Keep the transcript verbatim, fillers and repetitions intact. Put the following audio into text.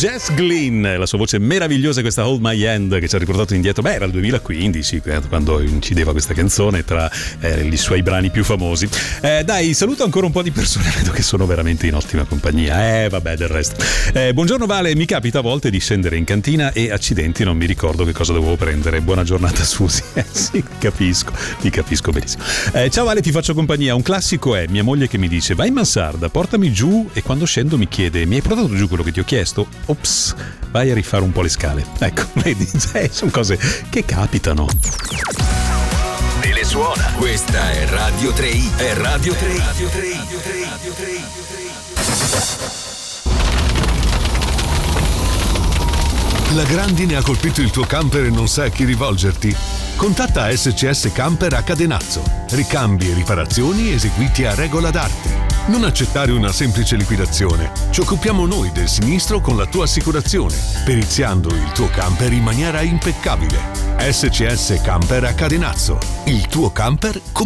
Jess Glynn, la sua voce meravigliosa, questa Hold My Hand che ci ha riportato indietro. Beh, era il duemilaquindici quando incideva questa canzone tra eh, i suoi brani più famosi. Eh, dai, saluto ancora un po' di persone, vedo che sono veramente in ottima compagnia. Eh, vabbè, del resto. Eh, buongiorno Vale, mi capita a volte di scendere in cantina e accidenti, non mi ricordo che cosa dovevo prendere. Buona giornata Susi. Eh sì, capisco, ti capisco benissimo. Eh, ciao Vale, ti faccio compagnia. Un classico è mia moglie che mi dice vai in mansarda, portami giù, e quando scendo mi chiede mi hai portato giù quello che ti ho chiesto? Ops, vai a rifare un po' le scale. Ecco, vedi, cioè, sono cose che capitano. Telesuona. Questa è Radio tre i. È Radio tre i. Radio tre i. Radio tre i. Radio tre i. La grandine ha colpito il tuo camper e non sai a chi rivolgerti? Contatta S C S Camper a Cadenazzo. Ricambi e riparazioni eseguiti a regola d'arte. Non accettare una semplice liquidazione. Ci occupiamo noi del sinistro con la tua assicurazione, periziando il tuo camper in maniera impeccabile. S C S Camper a Cadenazzo. Il tuo camper